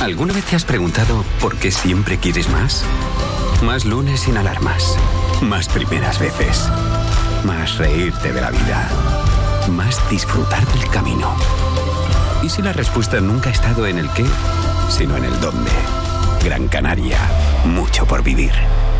¿Alguna vez te has preguntado por qué siempre quieres más? Más lunes sin alarmas. Más primeras veces. Más reírte de la vida. Más disfrutar del camino. ¿Y si la respuesta nunca ha estado en el qué, sino en el dónde? Gran Canaria. Mucho por vivir.